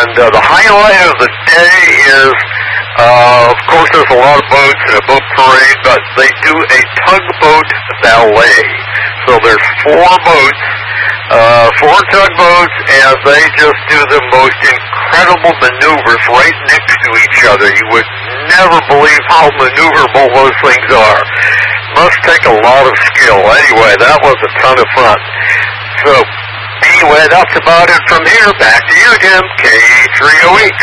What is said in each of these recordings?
And the highlight of the day is, of course, there's a lot of boats and a boat parade, but they do a tugboat ballet. So there's four boats, four tugboats, and they just do the most incredible maneuvers right next to each other. You would never believe how maneuverable those things are. Must take a lot of skill. Anyway, that was a ton of fun. So, anyway, that's about it from here. Back to you, Jim, K308.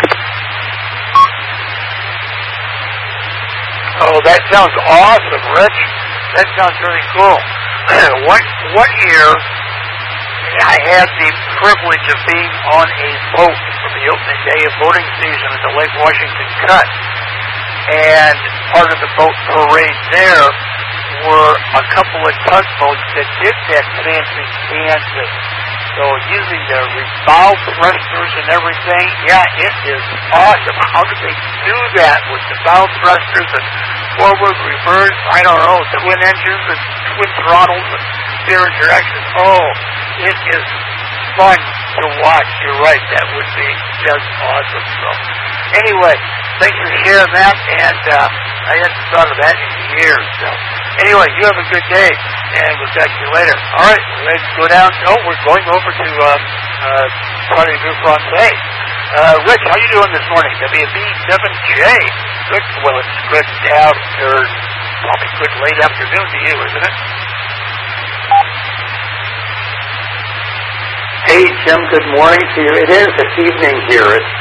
Oh, that sounds awesome, Rich. That sounds really cool. One year, I had the privilege of being on a boat for the opening day of boating season at the Lake Washington Cut. And part of the boat parade there were a couple of tugboats that did that fancy dancing. So using the bow thrusters and everything, yeah, it is awesome. How do they do that with the bow thrusters and forward, reverse, I don't know, twin engines and twin throttles and steering direction? Oh, it is fun to watch. You're right, that would be just awesome. So anyway, thanks for sharing that, and I hadn't thought of that in years. So anyway, you have a good day, and we'll talk to you later. All right, let's go down. Oh, we're going over to Parlez-vous Français. Rich, how you doing this morning? WB7J. Good. Well, it's good after, probably good late afternoon to you, isn't it? Hey, Jim, good morning to you. It is. It's evening here. It's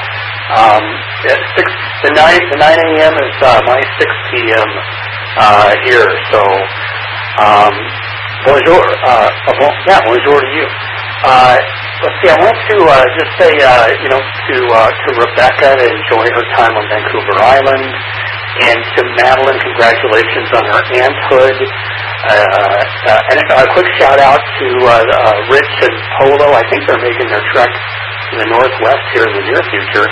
the 9 a.m. is my 6 p.m. Here. So, bonjour. Bonjour to you. Let's see. I want to just say, to Rebecca to enjoy her time on Vancouver Island, and to Madeline, congratulations on her aunthood. And a quick shout out to Rich and Polo. I think they're making their trek to the Northwest here in the near future.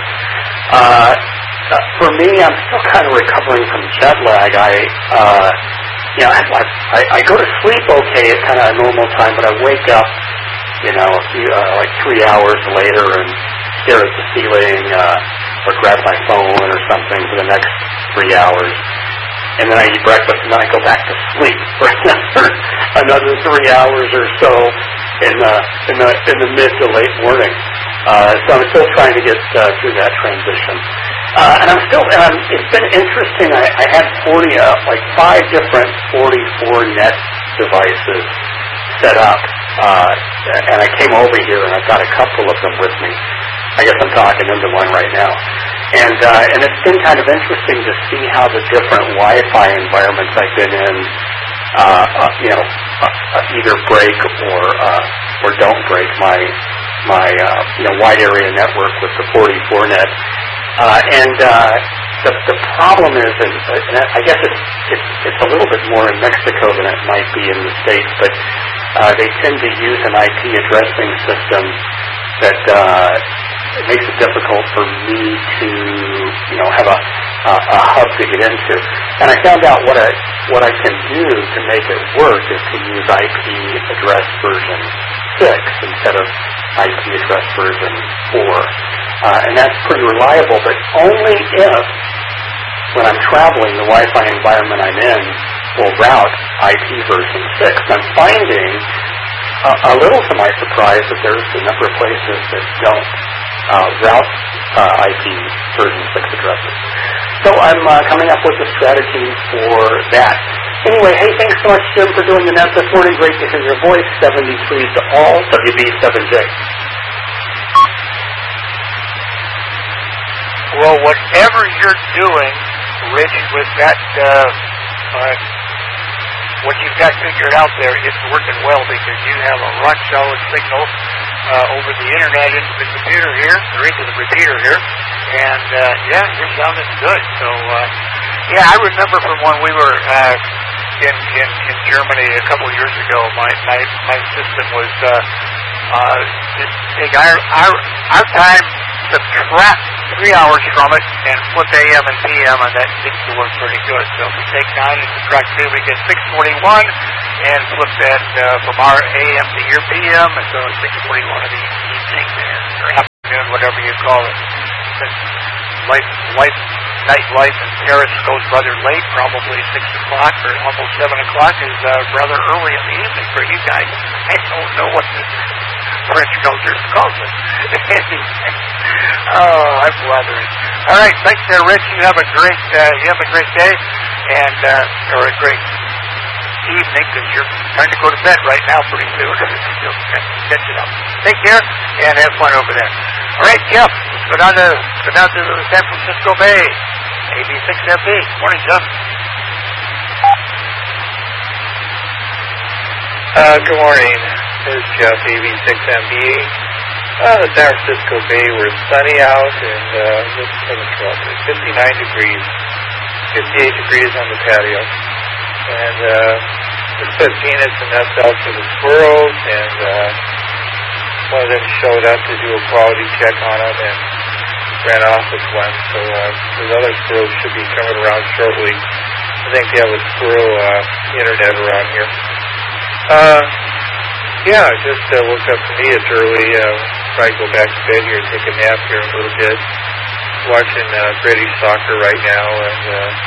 For me, I'm still kind of recovering from jet lag. I go to sleep okay at kind of a normal time, but I wake up, like 3 hours later and stare at the ceiling or grab my phone or something for the next 3 hours. And then I eat breakfast, and then I go back to sleep for another 3 hours or so in the mid to late morning. So I'm still trying to get through that transition. And it's been interesting. I had 5 different 44-net devices set up, and I came over here, and I've got a couple of them with me. I guess I'm talking into one right now. And it's been kind of interesting to see how the different Wi-Fi environments I've been in, either break or don't break my wide area network with the 44-net. The problem is, and I guess it's a little bit more in Mexico than it might be in the States, but they tend to use an IP addressing system that it makes it difficult for me to, have a hub to get into. And I found out what I can do to make it work is to use IP address version 6 instead of IP address version 4. And that's pretty reliable, but only if, when I'm traveling, the Wi-Fi environment I'm in will route IP version 6. And I'm finding, a little to my surprise, that there's a number of places that don't route IP version 6 addresses. So I'm coming up with a strategy for that. Anyway, hey, thanks so much, Jim, for doing the net this morning. Great to hear your voice. 73 to all. WB7J. Well, whatever you're doing, Rich, with that, what you've got figured out there, it's working well because you have a rock solid signal over the internet into the computer here, or into the repeater here, and you're sounding good. So, I remember from when we were in Germany a couple of years ago, my system was just take our time, subtract 3 hours from it, and flip AM and PM, and that seems to work pretty good. So if we take 9 and subtract 2, we get 641, and flip that from our AM to your PM, and so 641 of the evening or afternoon, whatever you call it. Nightlife in Paris goes rather late, probably 6 o'clock or almost 7 o'clock is rather early in the evening for you guys. I don't know what the French culture calls it. Oh, I'm blathering. All right, thanks there, Rich. You have a great day, and or a great evening, because you're trying to go to bed right now pretty soon. You'll catch it up. Take care and have fun over there. All right, Jeff, let's go down to the San Francisco Bay. AB6MB. Morning, Jeff. Good morning. This is Jeff, AB6MB. The San Francisco Bay, we're sunny out, and what's the temperature out there? 59 degrees. 58 degrees on the patio. And just put peanuts and nuts out for the squirrels, and one of them showed up to do a quality check on them and ran off with one. So the other squirrels should be coming around shortly. I think they have a squirrel internet around here. Just woke up to me. It's early. Probably go back to bed here and take a nap here in a little bit. Watching British soccer right now, and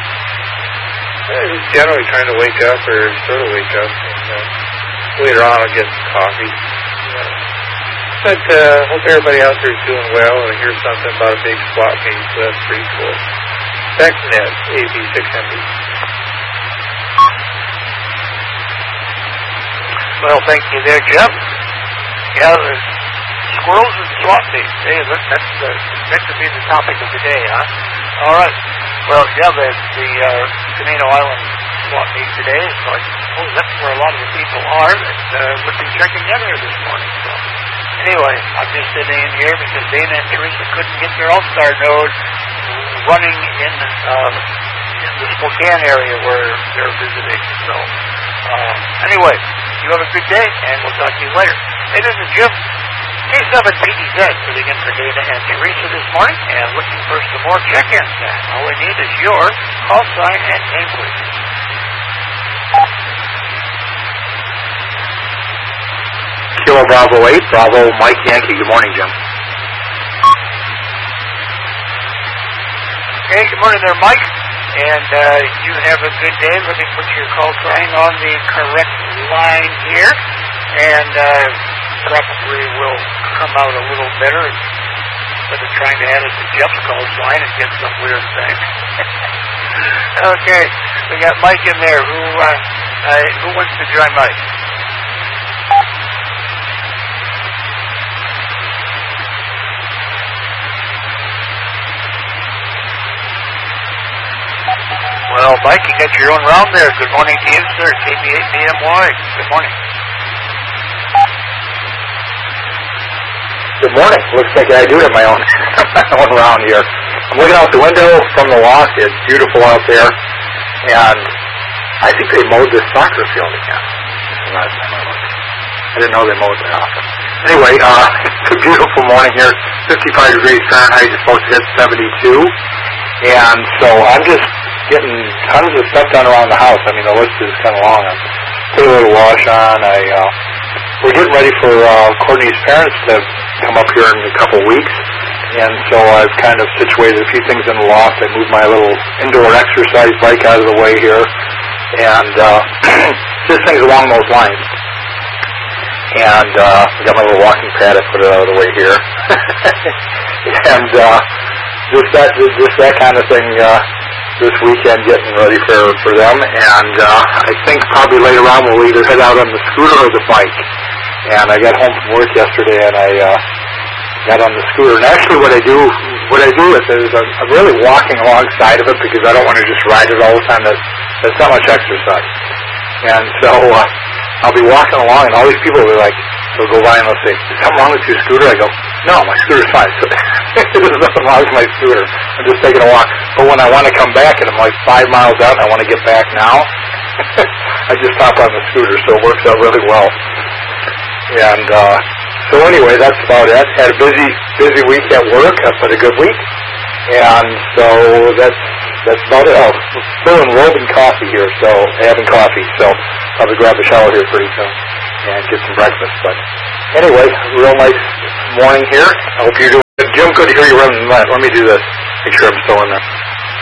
just generally trying to wake up or sort of wake up. And later on, I'll get some coffee. But hope everybody out there is doing well. I hear something about a big swap meet, so that's pretty cool. Back to net, AB6MB. Well, thank you there, Jeff. Yeah, the squirrels and swap meets. Hey, that could be the topic of the day, huh? All right. Well, yeah, the Camino Island swap meet today. It's like, that's where a lot of the people are that would be checking in here this morning. So, anyway, I'm just sitting in here because Dana and Teresa couldn't get their All-Star node running in the Spokane area where they're visiting. So, anyway, you have a good day, and we'll talk to you later. Hey, this is Jim, K7PTZ, sitting in for Dana and Teresa this morning, and looking for some more check-ins. All we need is your call sign and name, please. Kilo Bravo 8, Bravo Mike Yankee. Good morning, Jim. Okay, good morning there, Mike. And you have a good day. Let me put your call sign on the correct line here. And probably will come out a little better instead of trying to add it to Jeff's call sign and get some weird thing. Okay, we got Mike in there. Who wants to join Mike? Well, Mike, you got your own round there. Good morning to you, sir. KB8BMY. Good morning. Good morning. Looks like I do have my own round here. I'm looking out the window from the loft. It's beautiful out there. And I think they mowed this soccer field again. Last time I looked. I didn't know they mowed that often. Anyway, it's a beautiful morning here. 55 degrees Fahrenheit. It's supposed to hit 72. And so I'm just getting tons of stuff done around the house. I mean, the list is kind of long. I put a little wash on. We're getting ready for Courtney's parents to come up here in a couple weeks, and so I've kind of situated a few things in the loft. I moved my little indoor exercise bike out of the way here, and just things along those lines. And I got my little walking pad. I put it out of the way here, and just that kind of thing. This weekend, getting ready for them, and I think probably later on we'll either head out on the scooter or the bike. And I got home from work yesterday, and I got on the scooter. And actually, what I do with it is I'm really walking alongside of it because I don't want to just ride it all the time. That's not much exercise. And so I'll be walking along, and all these people will be like, they'll go by and they'll say, "Is something wrong with your scooter?" I go, "No, my scooter's fine." So there's nothing wrong with my scooter. I'm just taking a walk. But when I want to come back and I'm like 5 miles out and I want to get back now, I just hop on the scooter, so it works out really well. And so anyway, that's about it. Had a busy week at work, but a good week. And so that's about it. Oh, still enrolled in coffee here, so having coffee. So I'll be grab a shower here pretty soon and get some breakfast. But anyway, real nice morning here. I hope you're doing good. Jim, good to hear you running the net. Let me do this. Make sure I'm still in there.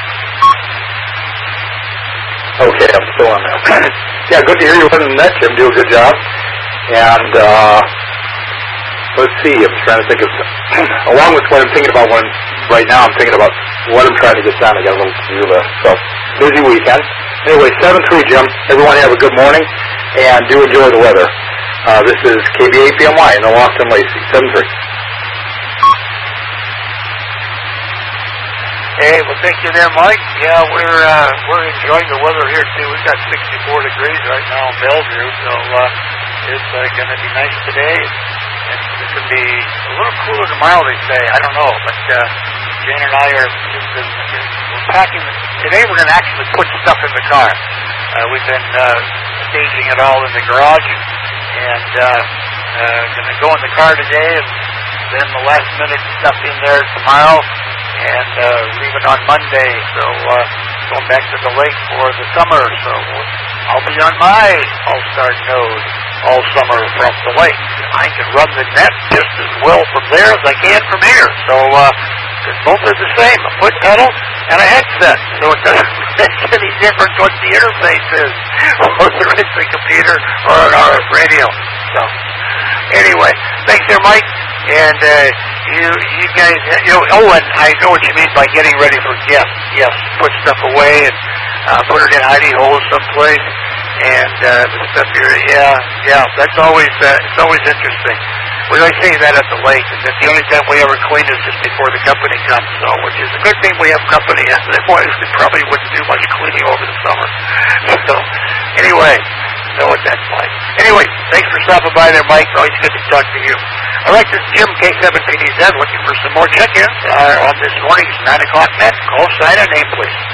Okay, I'm still in there. Yeah, good to hear you running the net, Jim. Do a good job. And let's see. I'm trying to think of, along with what I'm thinking about right now, I'm thinking about what I'm trying to get done. I got a little to-do list. So, busy weekend. Anyway, 7-3, Jim. Everyone have a good morning, and do enjoy the weather. This is KBAPMY in Lofton Lacey, 7-3. Hey, well, thank you there, Mike. Yeah, we're enjoying the weather here too. We've got 64 degrees right now in Bellevue, so it's going to be nice today. And it's going to be a little cooler tomorrow, they say. I don't know, but Jane and I we're packing. Today we're going to actually put stuff in the car. We've been staging it all in the garage, and going to go in the car today, and then the last minute stuff in there tomorrow. And leave it on Monday, so going back to the lake for the summer. So I'll be on my all-star node all summer from the lake. I can run the net just as well from there as I can from here. So because both are the same, a foot pedal and a headset. So it doesn't make any difference what the interface is, whether it's a computer or an RF radio. So anyway, thanks there, Mike. And you guys, and I know what you mean by getting ready for guests. Yes, put stuff away and put it in hidey holes someplace. And the stuff here, yeah, that's always it's always interesting. We always say that at the lake, and that the only time we ever clean is just before the company comes. So, which is a good thing we have company. Otherwise, we probably wouldn't do much cleaning over the summer. So, anyway. Know what that's like. Anyway, thanks for stopping by there, Mike. Always good to talk to you. All right, this is Jim, K7PDZ, looking for some more check-ins on this morning's 9 o'clock net. Call sign and name, please.